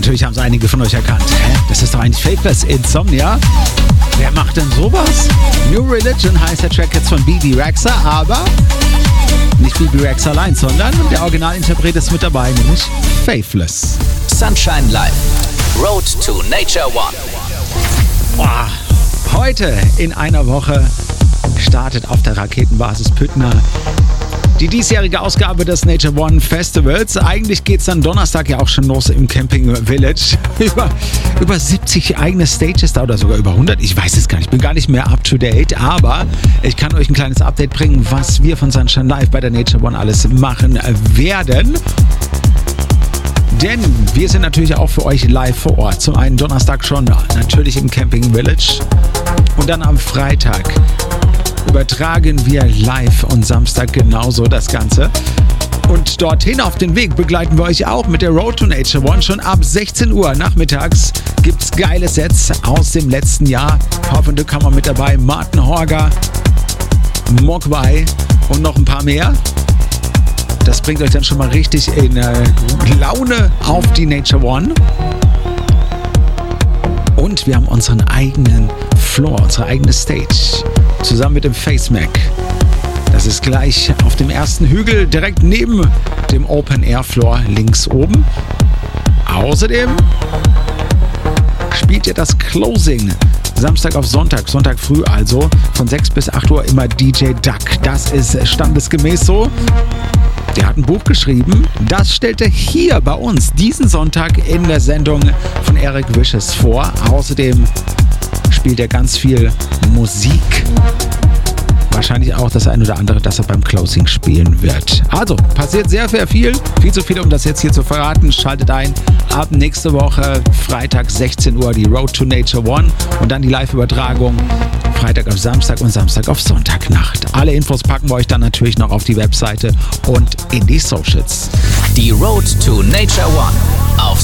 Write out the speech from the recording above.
Natürlich haben es einige von euch erkannt. Hä? Das ist doch eigentlich Faithless Insomnia. Wer macht denn sowas? New Religion heißt der Track jetzt von Bebe Rexha, aber nicht Bebe Rexha allein, sondern der Originalinterpret ist mit dabei, nämlich Faithless. Sunshine Live. Road to Nature One. Boah, heute in einer Woche startet auf der Raketenbasis Püttner die diesjährige Ausgabe des Nature One Festivals. Eigentlich geht es dann Donnerstag ja auch schon los im Camping Village. Über 70 eigene Stages da oder sogar über 100. Ich weiß es gar nicht, ich bin gar nicht mehr up to date. Aber ich kann euch ein kleines Update bringen, was wir von Sunshine Live bei der Nature One alles machen werden. Denn wir sind natürlich auch für euch live vor Ort. Zum einen Donnerstag schon natürlich im Camping Village. Und dann am Freitag übertragen wir live und Samstag genauso das Ganze. Und dorthin auf den Weg begleiten wir euch auch mit der Road to Nature One. Schon ab 16 Uhr nachmittags gibt es geile Sets aus dem letzten Jahr. Hoffende kann man mit dabei. Martin Horger, Mogwai und noch ein paar mehr. Das bringt euch dann schon mal richtig in Laune auf die Nature One. Und wir haben unseren eigenen Floor, unsere eigene Stage. Zusammen mit dem Face Mac. Das ist gleich auf dem ersten Hügel, direkt neben dem Open Air Floor links oben. Außerdem spielt ihr das Closing. Samstag auf Sonntag, Sonntag früh also, von 6 bis 8 Uhr immer DJ Duck. Das ist standesgemäß so. Der hat ein Buch geschrieben, das stellt er hier bei uns diesen Sonntag in der Sendung von Eric Wishes vor. Außerdem spielt er ganz viel Musik. Wahrscheinlich auch das ein oder andere, das er beim Closing spielen wird. Also, passiert sehr, sehr viel. Viel zu viel, um das jetzt hier zu verraten. Schaltet ein. Ab nächste Woche, Freitag 16 Uhr, die Road to Nature One. Und dann die Live-Übertragung. Freitag auf Samstag und Samstag auf Sonntagnacht. Alle Infos packen wir euch dann natürlich noch auf die Webseite und in die Socials. Die Road to Nature One auf